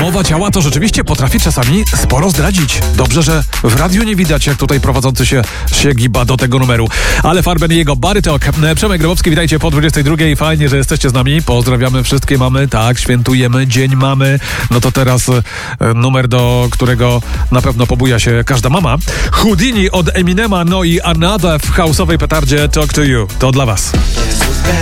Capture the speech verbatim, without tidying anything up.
mowa ciała to rzeczywiście potrafi czasami sporo zdradzić. Dobrze, że w radiu nie widać, jak tutaj prowadzący się, się giba do tego numeru. Ale Farben i jego Body Talk. Przemek Grabowski, witajcie po dwudziestej drugiej. Fajnie, że jesteście z nami. Pozdrawiamy wszystkie mamy. Tak, świętujemy Dzień Mamy. No to teraz e, numer, do którego na pewno pobuja się każda mama. Houdini od Eminema, no i Another w house'owej petardzie Talk to You. To dla was.